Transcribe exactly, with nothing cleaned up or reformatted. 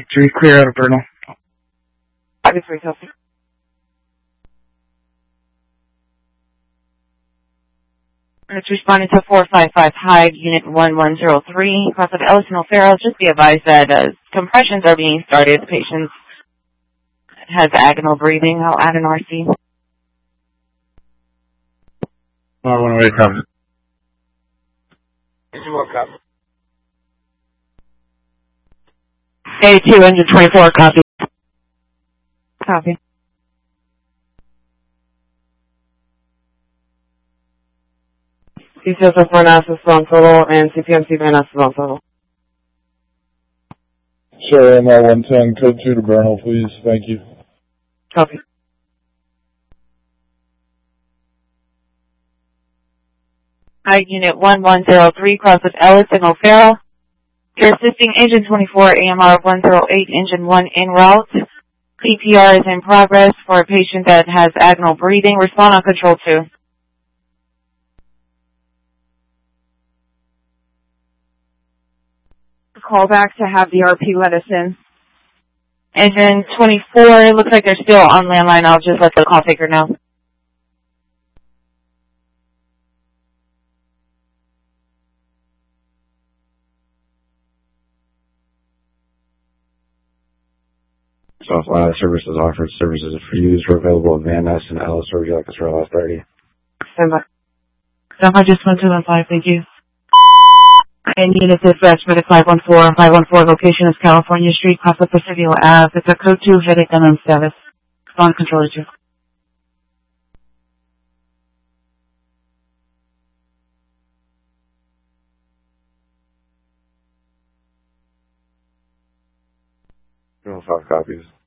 three, clear out of Bernal. five three, Kelsey. It's responding to four five five Hyde, Unit one one zero three, across of Ellis and O'Farrell. Just be advised that uh, compressions are being started. The patient has agonal breathing. I'll add an R C. R one way, copy. A two, engine twenty-four, copy. Copy. C C S F one S is on total, and C P M C van S is on total. Sure, M L one ten, code two to Bernal, please. Thank you. Copy. Hyde, Unit one one zero three, across of Ellis and O'Farrell. You're assisting Engine twenty-four, A M R one zero eight, Engine one en route. C P R is in progress for a patient that has agonal breathing. Respond on Control two. Call back to have the R P let us in. Engine twenty-four, looks like they're still on landline. I'll just let the call taker know. Southwest services offered. Services for use are available at Van Ness and Ellis. Or would you like us to roll out thirty? Stand by. Stand by, just one two one five, thank you. And unit dispatch, medic five one four. five one four, location is California Street, Casa Presidio Ave. It's a code two, headache unknown status. Respond control two. Five copies.